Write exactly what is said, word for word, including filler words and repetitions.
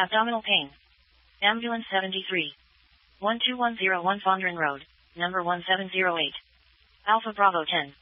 Abdominal pain. Ambulance seventy-three. one two one zero one Fondren Road, number one seven zero eight. Alpha Bravo ten.